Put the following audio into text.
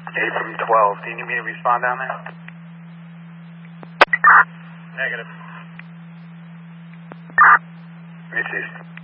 8 from 12. Do you need me to respond down there? Negative. Received.